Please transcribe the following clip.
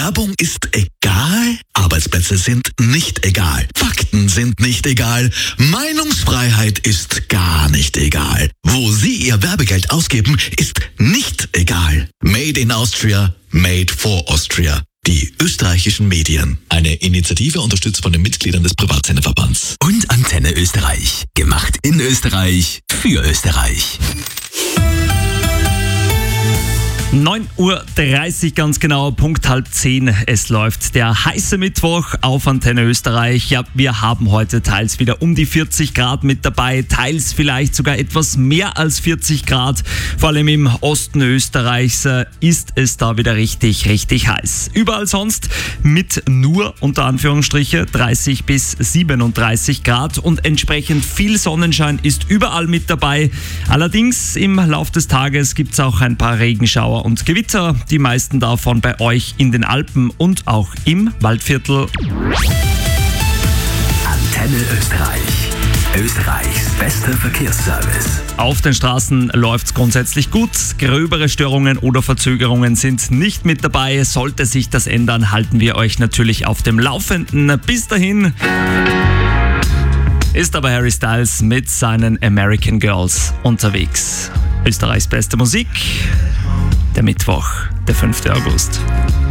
Werbung ist egal, Arbeitsplätze sind nicht egal, Fakten sind nicht egal, Meinungsfreiheit ist gar nicht egal. Wo Sie Ihr Werbegeld ausgeben, ist nicht egal. Made in Austria, made for Austria. Die österreichischen Medien. Eine Initiative unterstützt von den Mitgliedern des Privatsenderverbands. Und Antenne Österreich. Gemacht in Österreich, für Österreich. 9.30 Uhr ganz genau, Punkt 9:30. Es läuft der heiße Mittwoch auf Antenne Österreich. Ja, wir haben heute teils wieder um die 40 Grad mit dabei, teils vielleicht sogar etwas mehr als 40 Grad. Vor allem im Osten Österreichs ist es da wieder richtig heiß. Überall sonst mit nur, unter Anführungsstriche, 30 bis 37 Grad und entsprechend viel Sonnenschein ist überall mit dabei. Allerdings im Lauf des Tages gibt es auch ein paar Regenschauer und Gewitter, die meisten davon bei euch in den Alpen und auch im Waldviertel. Antenne Österreich. Österreichs bester Verkehrsservice. Auf den Straßen läuft's grundsätzlich gut. Gröbere Störungen oder Verzögerungen sind nicht mit dabei. Sollte sich das ändern, halten wir euch natürlich auf dem Laufenden. Bis dahin ist aber Harry Styles mit seinen American Girls unterwegs. Österreichs beste Musik. Der Mittwoch, der 5. August.